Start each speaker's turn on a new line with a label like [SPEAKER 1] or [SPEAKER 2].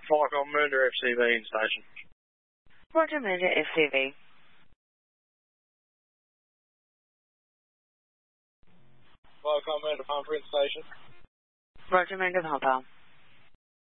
[SPEAKER 1] Flycom Moonda FCV in station.
[SPEAKER 2] Roger, Moonda FCV.
[SPEAKER 1] Flycom Moonda Pumper in station.
[SPEAKER 2] Roger, Moonda Pumper.